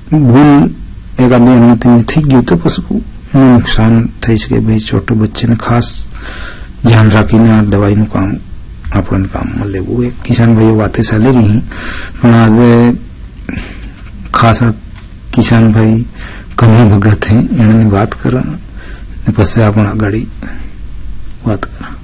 ભૂલ એકાદ એમનું થઈ ગયું તો પછી એનું નુકસાન થઈ શકે. ભાઈ છોટો બચ્ચેને ખાસ ધ્યાન રાખીને આ દવાઈનું કામ આપણને કામમાં લેવું. એ કિશનભાઈઓ વાતે ચાલી રહી પણ આજે ખાસ આ કિશનભાઈ કમલ ભગત એની વાત કરે ને પછી આપણે આગળ વાત કરે.